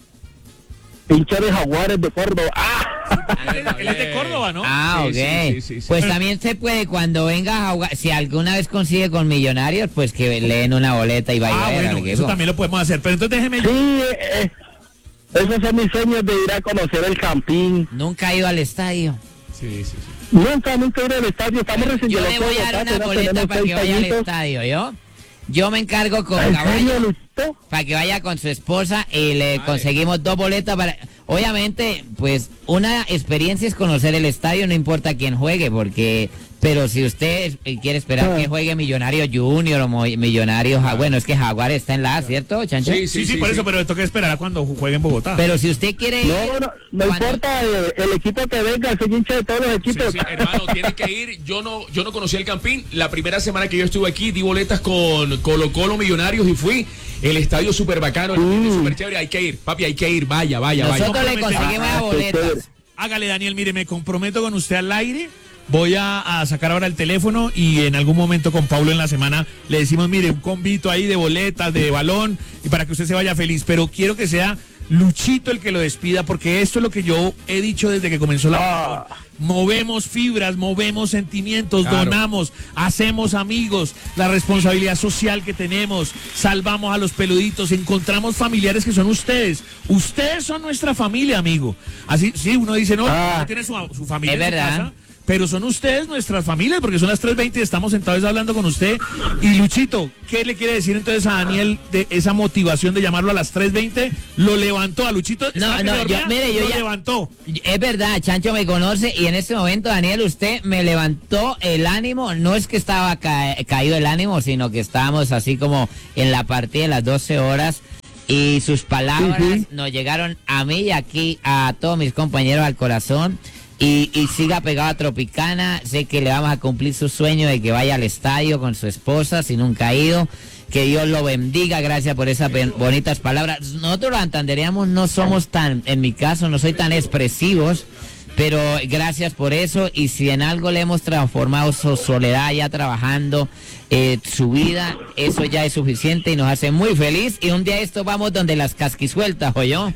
Speaker 9: Hincha de Jaguares de Córdoba. ¡Ah!
Speaker 3: Él es- él es de Córdoba, ¿no?
Speaker 2: Ah,
Speaker 1: Sí,
Speaker 2: ok.
Speaker 1: sí, sí, sí, sí.
Speaker 2: Pues también se puede, cuando venga a jugar, si alguna vez consigue con Millonarios, pues que le den una boleta y vaya
Speaker 3: Ah,
Speaker 2: a ver al
Speaker 3: bueno,
Speaker 2: equipo.
Speaker 3: eso también lo podemos hacer. Pero entonces déjeme...
Speaker 9: Sí, eh, esos son mis sueños de ir a conocer el Campín.
Speaker 2: Nunca ha ido al estadio.
Speaker 1: Sí, sí, sí.
Speaker 9: Nunca, nunca he ido al estadio, estamos recién
Speaker 2: Yo le
Speaker 9: llegados
Speaker 2: voy a
Speaker 9: de
Speaker 2: dar
Speaker 9: Bogotá,
Speaker 2: una
Speaker 9: apenas
Speaker 2: boleta
Speaker 9: tenemos
Speaker 2: para que
Speaker 9: seis
Speaker 2: vaya al
Speaker 9: añitos.
Speaker 2: estadio, ¿yo? Yo me encargo con
Speaker 9: ¿En serio,
Speaker 2: Caballo
Speaker 9: Luchito?
Speaker 2: para que vaya con su esposa y le conseguimos dos boletas para... Obviamente, pues una experiencia es conocer el estadio, no importa quién juegue, porque... Pero si usted eh, quiere esperar
Speaker 9: Ah.
Speaker 2: que juegue Millonario Junior o Mo- Millonario... Ja- Bueno, es que Jaguar está en la A, ¿cierto, Chancho?
Speaker 1: Sí,
Speaker 3: Sí, sí, por eso, pero le toca esperar a cuando juegue en Bogotá.
Speaker 2: Pero si usted quiere...
Speaker 9: No, no, no
Speaker 2: cuando-
Speaker 9: importa eh, el equipo que venga, soy hincha de todos los
Speaker 1: Sí,
Speaker 9: equipos.
Speaker 1: sí, hermano, tienes que ir. Yo no, yo no conocía el Campín. La primera semana que yo estuve aquí, di boletas con Colo Colo Millonarios y fui. El estadio súper bacano, el estadio súper chévere. Hay que ir, papi, hay que ir. Vaya, vaya, vaya.
Speaker 2: Nosotros le conseguimos las boletas.
Speaker 3: Hágale, Daniel, mire, me comprometo con usted al aire. Voy a, a sacar ahora el teléfono y en algún momento con Paulo en la semana le decimos, mire, un convito ahí de boletas, de balón, y para que usted se vaya feliz. Pero quiero que sea Luchito el que lo despida, porque esto es lo que yo he dicho desde que comenzó la maratón. Movemos fibras, movemos sentimientos,
Speaker 1: Claro.
Speaker 3: donamos, hacemos amigos, la responsabilidad social que tenemos, salvamos a los peluditos, encontramos familiares que son ustedes. Ustedes son nuestra familia, amigo. Así, sí, uno dice, no,
Speaker 9: Ah.
Speaker 3: no tiene su, su familia
Speaker 2: Es
Speaker 3: en su
Speaker 2: verdad.
Speaker 3: casa, pero son ustedes nuestras familias, porque son las tres veinte y estamos sentados hablando con usted. Y Luchito, ¿qué le quiere decir entonces a Daniel de esa motivación de llamarlo a las tres veinte? Lo levantó a Luchito.
Speaker 2: No,
Speaker 3: ¿estaba que
Speaker 2: no,
Speaker 3: dormía?
Speaker 2: yo- mire, yo
Speaker 3: lo
Speaker 2: ya-
Speaker 3: levantó.
Speaker 2: Es verdad, Chancho me conoce y en este momento, Daniel, usted me levantó el ánimo. No es que estaba ca- caído el ánimo, sino que estábamos así como en la partida de las doce horas y sus palabras
Speaker 9: Ujú.
Speaker 2: nos llegaron a mí y aquí a todos mis compañeros al corazón. Y, y siga pegado a Tropicana. Sé que le vamos a cumplir su sueño de que vaya al estadio con su esposa, si nunca ha ido. Que Dios lo bendiga, gracias por esas ben- bonitas palabras. Nosotros los santandereanos no somos tan, en mi caso, no soy tan expresivos, pero gracias por eso. Y si en algo le hemos transformado su soledad ya trabajando, eh, su vida, eso ya es suficiente y nos hace muy feliz. Y un día esto vamos donde las casquisueltas, ¿o yo?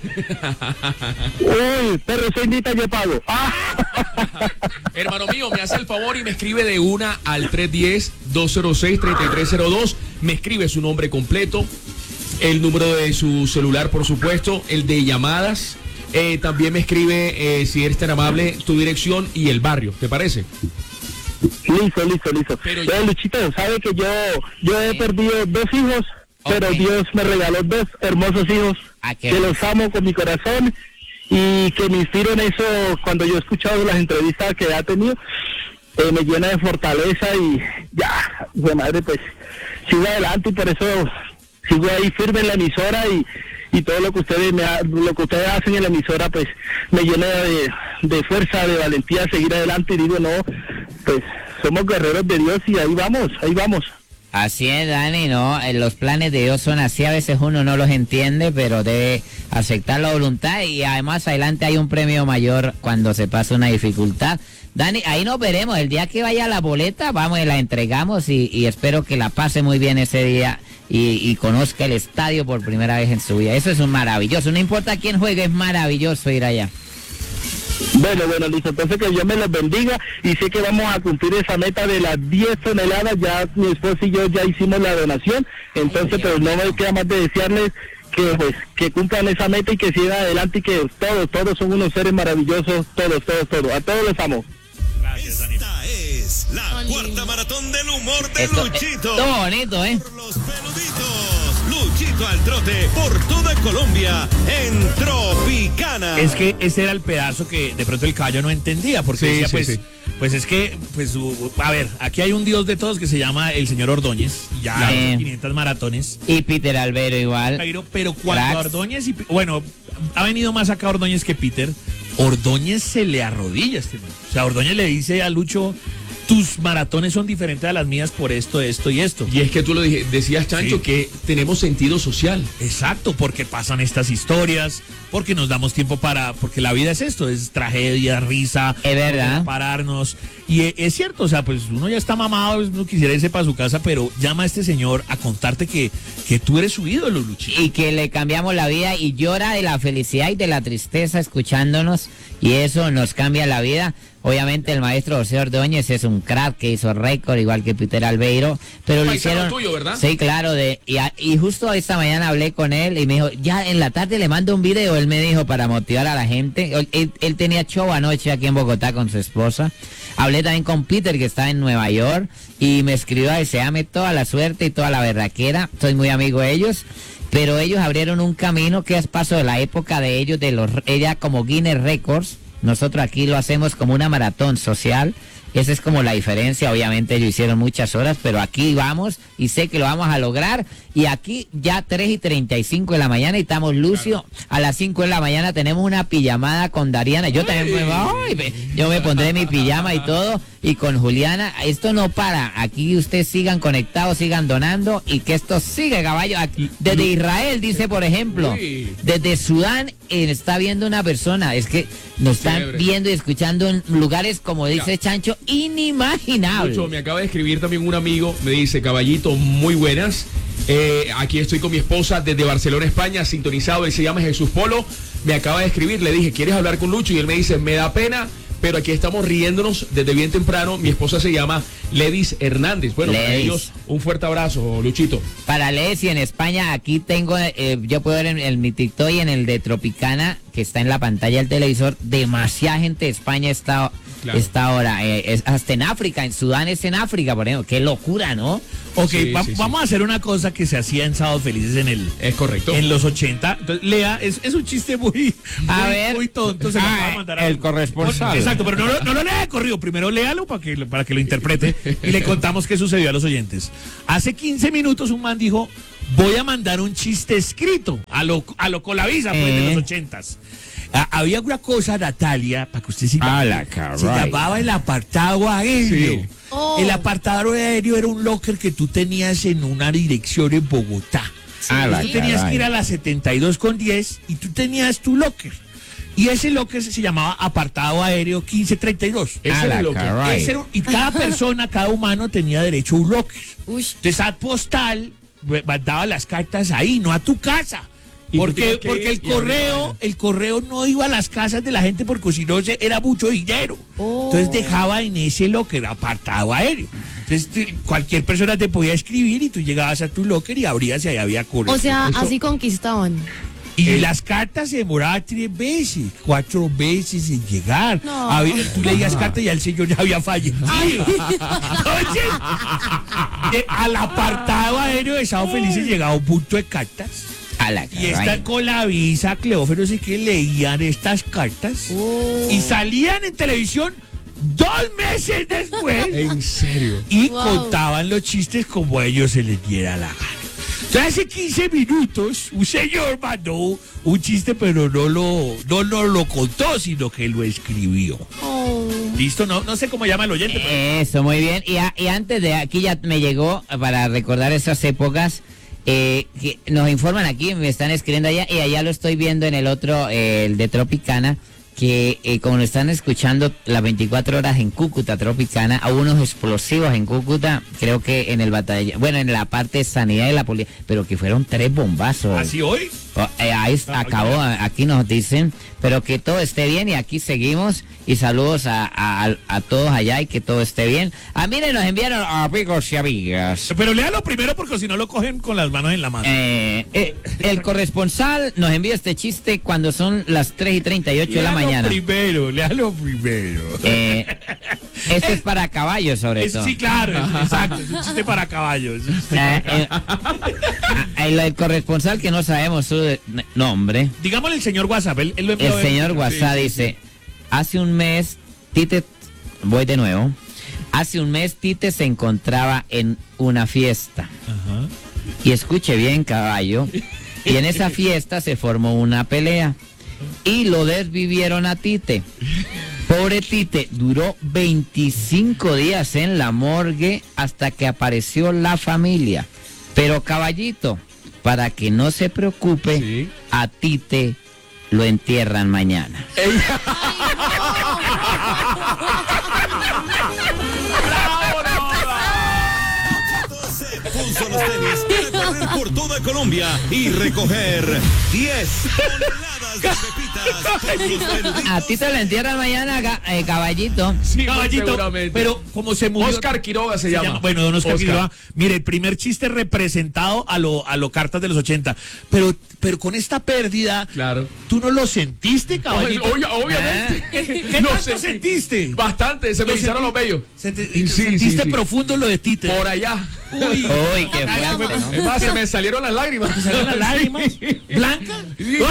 Speaker 9: Uy, pero soy invita, yo pago. ¡Ah!
Speaker 1: Hermano mío, me hace el favor y me escribe de una al tres uno cero, dos cero seis, tres tres cero dos. Me escribe su nombre completo, el número de su celular, por supuesto, el de llamadas. Eh, también me escribe, eh, si eres tan amable, tu dirección y el barrio. ¿Te parece?
Speaker 9: Listo, listo, listo.
Speaker 1: Pero
Speaker 9: Pero
Speaker 1: ya-
Speaker 9: Luchito, sabe que yo, yo he perdido dos hijos, pero
Speaker 2: Ok.
Speaker 9: Dios me regaló dos hermosos hijos
Speaker 2: Ah, qué
Speaker 9: que
Speaker 2: bueno.
Speaker 9: los amo con mi corazón y que me inspiro en eso cuando yo he escuchado las entrevistas que ha tenido. Eh, me llena de fortaleza y ya, de madre, pues sigo adelante y por eso sigo ahí firme en la emisora y, y todo lo que ustedes me ha- lo que ustedes hacen en la emisora pues me llena de, de fuerza, de valentía a seguir adelante y digo no, pues somos guerreros de Dios y ahí vamos, ahí vamos.
Speaker 2: Así es, Dani, ¿no? Eh, Los planes de Dios son así, a veces uno no los entiende, pero debe aceptar la voluntad y además adelante hay un premio mayor cuando se pasa una dificultad. Dani, ahí nos veremos, el día que vaya la boleta, vamos y la entregamos y, y espero que la pase muy bien ese día y, y conozca el estadio por primera vez en su vida. Eso es un maravilloso, no importa quién juegue, es maravilloso ir allá.
Speaker 9: Bueno, bueno, listo. Entonces que Dios me los bendiga y sé que vamos a cumplir esa meta de las diez toneladas. Ya mi esposo y yo ya hicimos la donación. Entonces, pero no me queda más de desearles que pues que cumplan esa meta y que sigan adelante y que todos, todos son unos seres maravillosos. Todos, todos, todos. A todos los amo.
Speaker 3: Gracias, Daniel.
Speaker 4: Esta es la cuarta maratón del humor de
Speaker 2: Esto,
Speaker 4: Luchito.
Speaker 2: todo bonito, ¿eh?
Speaker 4: Por los peluditos. Luchito al trote por toda Colombia en Tropicana.
Speaker 3: Es que ese era el pedazo que de pronto el caballo no entendía, porque
Speaker 1: Sí,
Speaker 3: decía,
Speaker 1: sí,
Speaker 3: pues,
Speaker 1: sí.
Speaker 3: pues es que, pues, uh, a ver, aquí hay un dios de todos que se llama el señor Ordóñez, ya
Speaker 2: Sí.
Speaker 3: hizo quinientas maratones.
Speaker 2: Y Peter Albero igual.
Speaker 3: Pero, pero cuando
Speaker 2: Cracks.
Speaker 3: Ordóñez y, bueno, ha venido más acá Ordóñez que Peter, Ordóñez se le arrodilla a este man. O sea, Ordóñez le dice a Lucho, tus maratones son diferentes a las mías por esto, esto y esto.
Speaker 1: Y es que tú lo dije, decías, Chancho,
Speaker 3: Sí.
Speaker 1: que tenemos sentido social.
Speaker 3: Exacto, porque pasan estas historias, porque nos damos tiempo para, porque la vida es esto, es tragedia, risa,
Speaker 2: Es verdad.
Speaker 3: pararnos. Y e- es cierto, o sea, pues uno ya está mamado, uno quisiera irse para su casa, pero llama a este señor a contarte que, que tú eres su ídolo, Luchito.
Speaker 2: Y que le cambiamos la vida y llora de la felicidad y de la tristeza escuchándonos y eso nos cambia la vida. Obviamente el maestro José Ordóñez es un crack que hizo récord igual que Peter Albeiro, pero lo
Speaker 1: Paisano
Speaker 2: hicieron
Speaker 1: tuyo, ¿verdad?
Speaker 2: Sí, claro, de y, a- y justo esta mañana hablé con él y me dijo, "Ya en la tarde le mando un video", él me dijo para motivar a la gente. Él, él- él tenía show anoche aquí en Bogotá con su esposa. Hablé también con Peter que está en Nueva York y me escribió a desearme toda la suerte y toda la berraquera. Soy muy amigo de ellos. Pero ellos abrieron un camino que es paso de la época de ellos, de los ella como Guinness Records. Nosotros aquí lo hacemos como una maratón social. Esa es como la diferencia. Obviamente ellos hicieron muchas horas, pero aquí vamos y sé que lo vamos a lograr. Y aquí ya tres y treinta y cinco de la mañana y estamos Lucio. A las cinco de la mañana tenemos una pijamada con Dariana. Yo también me voy. me- Yo me pondré mi pijama y todo. Y con Juliana. Esto no para. Aquí ustedes sigan conectados, sigan donando y que esto siga, caballo. Aquí, desde Israel, dice por ejemplo.
Speaker 1: Uy.
Speaker 2: Desde Sudán eh, está viendo una persona. Es que nos están
Speaker 1: Chévere.
Speaker 2: viendo y escuchando en lugares, como dice Chancho, inimaginables.
Speaker 1: Mucho, me acaba de escribir también un amigo, me dice, caballito, muy buenas. Eh, aquí estoy con mi esposa desde Barcelona, España, sintonizado. Él se llama Jesús Polo. Me acaba de escribir, le dije, ¿quieres hablar con Lucho? Y él me dice, me da pena, pero aquí estamos riéndonos desde bien temprano. Mi esposa se llama Ledis Hernández. Bueno, para
Speaker 2: Ledis.
Speaker 1: ellos, un fuerte abrazo, Luchito.
Speaker 2: Para Leslie en España, aquí tengo, eh, yo puedo ver en, en mi TikTok y en el de Tropicana, que está en la pantalla del televisor, demasiada gente de España está,
Speaker 1: Claro.
Speaker 2: está ahora, eh, es hasta en África, en Sudán es en África, por ejemplo, qué locura, ¿no?
Speaker 3: Ok,
Speaker 1: Sí,
Speaker 3: va-
Speaker 1: sí, sí.
Speaker 3: vamos a hacer una cosa que se hacía en Sábados Felices en el...
Speaker 1: Es correcto.
Speaker 3: En los ochenta. Entonces, Lea, es, es un chiste muy,
Speaker 2: A
Speaker 3: muy,
Speaker 2: ver.
Speaker 3: muy tonto. Se lo
Speaker 2: Ah,
Speaker 3: acaba de mandar a-
Speaker 2: el corresponsal.
Speaker 3: Exacto, pero no, lo- no lo lea de corrido. Primero léalo para que, lo- para que lo interprete y le contamos qué sucedió a los oyentes. Hace quince minutos un man dijo, voy a mandar un chiste escrito a lo, a lo Colavisa, pues, de
Speaker 2: Eh.
Speaker 3: los ochentas. Ah, había una cosa, Natalia, para que usted siga.
Speaker 2: Ah, la
Speaker 3: Se
Speaker 2: caray.
Speaker 3: llamaba el apartado aéreo.
Speaker 1: Sí.
Speaker 5: Oh.
Speaker 3: El apartado aéreo era un locker que tú tenías en una dirección en Bogotá.
Speaker 2: Ah, la
Speaker 3: Tú tenías
Speaker 2: caray.
Speaker 3: que ir a la setenta y dos con diez y tú tenías tu locker. Y ese locker se llamaba apartado aéreo quince treinta y dos.
Speaker 1: Ese
Speaker 2: Ah,
Speaker 1: era
Speaker 2: la
Speaker 1: lo que-
Speaker 2: caray.
Speaker 3: Ese era un- y cada persona, cada humano tenía derecho a un locker.
Speaker 5: Uy.
Speaker 3: Entonces, a postal eh, mandaba las cartas ahí, no a tu casa.
Speaker 1: Y tú
Speaker 3: Porque,
Speaker 1: tenías que
Speaker 3: porque
Speaker 1: ir
Speaker 3: el
Speaker 1: y abrir la
Speaker 3: correo,
Speaker 1: vaina.
Speaker 3: el correo no iba a las casas de la gente porque si no se- era mucho dinero.
Speaker 5: Oh.
Speaker 3: Entonces dejaba en ese locker apartado aéreo. Entonces te- cualquier persona te podía escribir y tú llegabas a tu locker y abrías y ahí había correo.
Speaker 5: O sea,
Speaker 1: Eso-
Speaker 5: así conquistaban.
Speaker 3: Y las cartas se demoraban tres veces, cuatro veces en llegar.
Speaker 5: No.
Speaker 3: Había- tú leías cartas y ya el señor ya había fallecido. Entonces, de- al apartado aéreo de Sábado Felices llegaba un punto de cartas.
Speaker 2: A la
Speaker 3: Y
Speaker 2: caray.
Speaker 3: esta con la visa, Cleófero, sí que leían estas cartas
Speaker 5: Oh.
Speaker 3: y salían en televisión dos meses después
Speaker 1: En serio.
Speaker 3: y
Speaker 5: Wow.
Speaker 3: contaban los chistes como a ellos se les diera la gana. Entonces, hace quince minutos, un señor mandó un chiste, pero no lo, no, no lo contó, sino que lo escribió.
Speaker 5: Oh.
Speaker 3: ¿Listo? No, no sé cómo llama el oyente. pero-
Speaker 2: Eso, muy bien. Y, a- y antes de aquí ya me llegó para recordar esas épocas. Eh, que nos informan aquí, me están escribiendo allá y allá lo estoy viendo en el otro, eh, el de Tropicana, que eh, como lo están escuchando las veinticuatro horas en Cúcuta, Tropicana, hubo unos explosivos en Cúcuta, creo que en el batallón, bueno, en la parte de sanidad de la policía, pero que fueron tres bombazos.
Speaker 3: ¿Así hoy?
Speaker 2: Oh, eh, ahí
Speaker 3: Ah,
Speaker 2: acabó,
Speaker 3: oye.
Speaker 2: aquí nos dicen, pero que todo esté bien y aquí seguimos y saludos a, a, a todos allá y que todo esté bien. Ah, miren, nos enviaron amigos y amigas.
Speaker 3: Pero léalo primero porque si no lo cogen con las manos en la mano.
Speaker 2: Eh, eh, el corresponsal nos envía este chiste cuando son las tres y treinta y ocho de la
Speaker 3: Léalo
Speaker 2: mañana.
Speaker 3: primero, léalo primero.
Speaker 2: Eh, esto es para caballos sobre
Speaker 3: Es-
Speaker 2: todo.
Speaker 3: sí, claro, es- exacto, es un chiste para caballos.
Speaker 2: Eh, eh, Ah, el, el corresponsal que no sabemos su nombre.
Speaker 3: Digámosle el señor WhatsApp. Él, él lo
Speaker 2: el señor
Speaker 3: ver.
Speaker 2: WhatsApp sí, dice, sí. Hace un mes, Tite, voy de nuevo. Hace un mes Tite se encontraba en una fiesta.
Speaker 3: Ajá.
Speaker 2: Y escuche bien, caballo. Y en esa fiesta se formó una pelea. Y lo desvivieron a Tite. Pobre Tite, duró veinticinco días en la morgue hasta que apareció la familia. Pero caballito, para que no se preocupe, sí. A Tite lo entierran mañana.
Speaker 4: Puso los tenis para correr por toda Colombia y recoger diez toneladas de pepitas.
Speaker 2: A ti te lo entierran mañana, eh, caballito.
Speaker 3: Sí, caballito, pero como se murió...
Speaker 1: Oscar Quiroga se, se llama. llama.
Speaker 3: Bueno, don Oscar, Oscar Quiroga. Mire, el primer chiste representado a lo, a lo cartas de los ochenta. Pero, pero con esta pérdida,
Speaker 1: claro.
Speaker 3: ¿Tú no lo sentiste, caballito?
Speaker 1: Ob obviamente.
Speaker 3: ¿Qué, qué
Speaker 1: no
Speaker 3: tanto sentiste?
Speaker 1: Bastante, se me hicieron los bellos.
Speaker 3: Se te, sí, sentiste sí, profundo sí. Lo de Tite.
Speaker 1: Por allá.
Speaker 2: Uy, Uy qué fuerte, ¿no?
Speaker 1: Es más, se me salieron las lágrimas.
Speaker 3: ¿Se salieron las lágrimas? ¿Blanca?
Speaker 1: Sí, sí.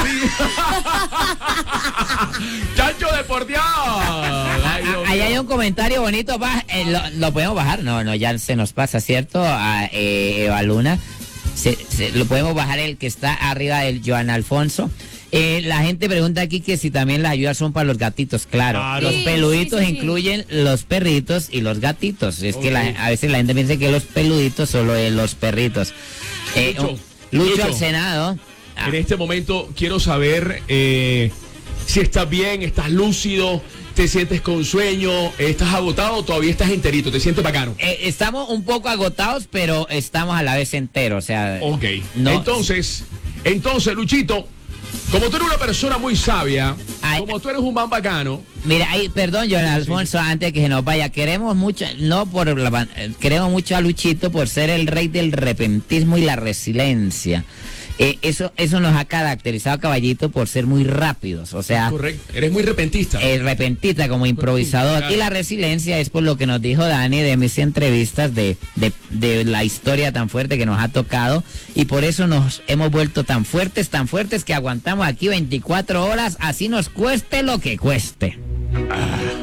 Speaker 1: Chancho deporteado.
Speaker 2: Ahí hay un comentario bonito. Baja, eh, lo, ¿Lo podemos bajar? No, no, ya se nos pasa, ¿cierto? A eh, Eva Luna. Se, se, lo podemos bajar el que está arriba del Joan Alfonso. Eh, la gente pregunta aquí que si también las ayudas son para los gatitos. Claro, claro. Los sí, peluditos sí, sí, incluyen sí. Los perritos y los gatitos. Es okay. Que la, a veces la gente piensa que los peluditos solo es los perritos. Eh,
Speaker 1: Lucho,
Speaker 2: Lucho,
Speaker 1: Lucho
Speaker 2: al Senado.
Speaker 1: Ah. En este momento quiero saber eh, si estás bien, estás lúcido, te sientes con sueño, estás agotado o todavía estás enterito, te sientes bacano.
Speaker 2: Eh, estamos un poco agotados, pero estamos a la vez enteros. O sea,
Speaker 1: ok. No, entonces, entonces, Luchito. Como tú eres una persona muy sabia, ay, como tú eres un man bacano.
Speaker 2: Mira, ay, perdón, Joan Alfonso, sí. Antes de que se nos vaya, queremos mucho, no por la, queremos mucho a Luchito por ser el rey del repentismo y la resiliencia. Eh, eso eso nos ha caracterizado, caballito, por ser muy rápidos, o sea...
Speaker 1: Correcto, eres muy repentista.
Speaker 2: Eh, repentista, como improvisador. Claro. Y la resiliencia es por lo que nos dijo Dani de mis entrevistas de, de, de la historia tan fuerte que nos ha tocado. Y por eso nos hemos vuelto tan fuertes, tan fuertes que aguantamos aquí veinticuatro horas, así nos cueste lo que cueste. Ah.